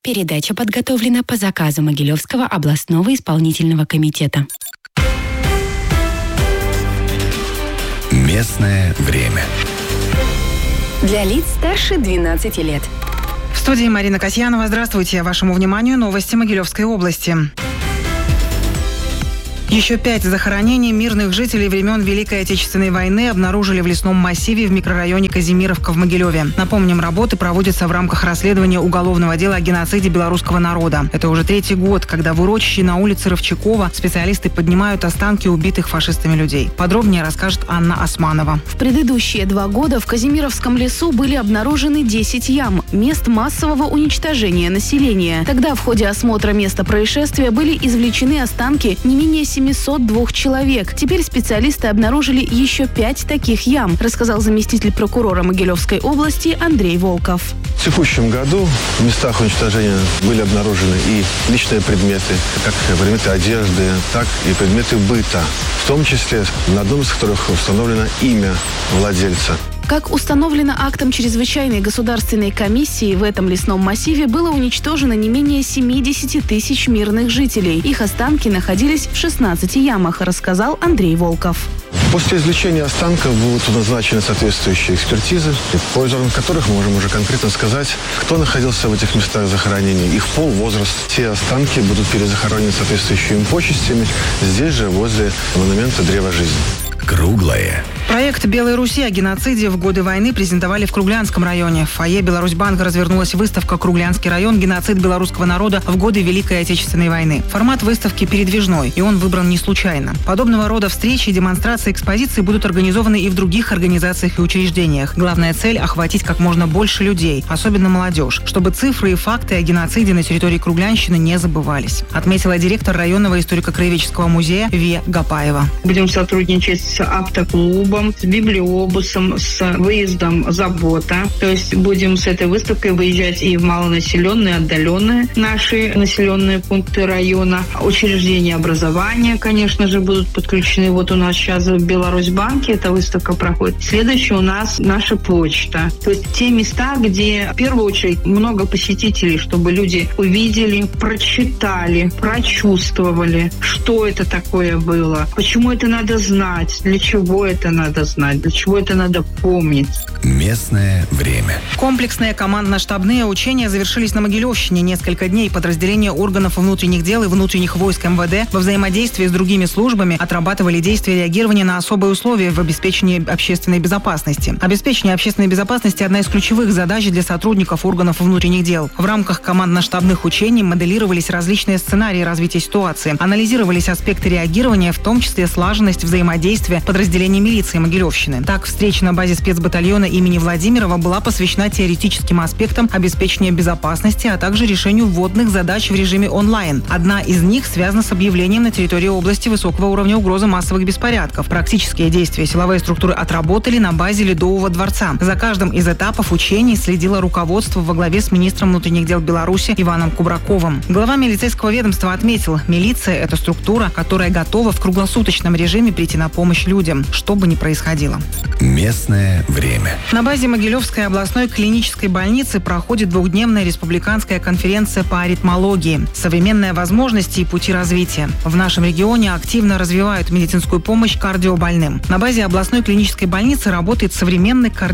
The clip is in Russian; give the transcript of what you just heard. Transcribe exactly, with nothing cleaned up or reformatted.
Передача подготовлена по заказу Могилевского областного исполнительного комитета. Местное время. Для лиц старше двенадцати лет. В студии Марина Касьянова. Здравствуйте. Вашему вниманию новости Могилевской области. Еще пять захоронений мирных жителей времен Великой Отечественной войны обнаружили в лесном массиве в микрорайоне Казимировка в Могилеве. Напомним, работы проводятся в рамках расследования уголовного дела о геноциде белорусского народа. Это уже третий год, когда в урочище на улице Ровчакова специалисты поднимают останки убитых фашистами людей. Подробнее расскажет Анна Османова. В предыдущие два года в Казимировском лесу были обнаружены десять ям, мест массового уничтожения населения. Тогда в ходе осмотра места происшествия были извлечены останки не менее семисот двух человек. Теперь специалисты обнаружили еще пять таких ям, рассказал заместитель прокурора Могилевской области Андрей Волков. В текущем году в местах уничтожения были обнаружены и личные предметы, как предметы одежды, так и предметы быта, в том числе на одном из которых установлено имя владельца. Как установлено актом чрезвычайной государственной комиссии, в этом лесном массиве было уничтожено не менее семидесяти тысяч мирных жителей. Их останки находились в шестнадцати ямах, рассказал Андрей Волков. После извлечения останков будут назначены соответствующие экспертизы, по итогам которых мы можем уже конкретно сказать, кто находился в этих местах захоронения, их пол, возраст. Все останки будут перезахоронены соответствующими почестями здесь же, возле монумента Древа жизни. Круглое. Проект «Белой Руси» о геноциде в годы войны презентовали в Круглянском районе. В фойе Беларусьбанка развернулась выставка «Круглянский район. Геноцид белорусского народа в годы Великой Отечественной войны». Формат выставки передвижной, и он выбран не случайно. Подобного рода встречи, демонстрации, экспозиции будут организованы и в других организациях и учреждениях. Главная цель – охватить как можно больше людей, особенно молодежь, чтобы цифры и факты о геноциде на территории Круглянщины не забывались, отметила директор районного историко-краеведческого музея Вия Гапаева. Будем сотрудничать с автоклубом, с библиобусом, с выездом «Забота». То есть будем с этой выставкой выезжать и в малонаселенные, отдаленные наши населенные пункты района. Учреждения образования, конечно же, будут подключены. Вот у нас сейчас в Беларусьбанке эта выставка проходит. Следующая у нас наша почта. То есть те места, где в первую очередь много посетителей, чтобы люди увидели, прочитали, прочувствовали, что это такое было, почему это надо знать, для чего это надо знать, для чего это надо помнить. Местное время. Комплексные командно-штабные учения завершились на Могилевщине. Несколько дней подразделения органов внутренних дел и внутренних войск эм вэ дэ во взаимодействии с другими службами отрабатывали действия реагирования на особые условия в обеспечении общественной безопасности. Обеспечение общественной безопасности – одна из ключевых задач для сотрудников органов внутренних дел. В рамках командно-штабных учений моделировались различные сценарии развития ситуации, анализировались аспекты реагирования, в том числе слаженность взаимодействия подразделений милиции Могилевщины. Так, встреча на базе спецбатальона имени Владимирова была посвящена теоретическим аспектам обеспечения безопасности, а также решению вводных задач в режиме онлайн. Одна из них связана с объявлением на территории области высокого уровня угрозы массовых беспорядков. Практические действия силовые структуры отработали на базе Ледового дворца. За каждым из этапов учений следило руководство во главе с министром внутренних дел Беларуси Иваном Кубраковым. Глава милицейского ведомства отметил, милиция – это структура, которая готова в круглосуточном режиме прийти на помощь людям, что бы ни происходило. Местное время. На базе Могилевской областной клинической больницы проходит двухдневная республиканская конференция по аритмологии. Современные возможности и пути развития. В нашем регионе активно развивают медицинскую помощь кардиобольным. На базе областной клинической больницы работает современный кардиолог.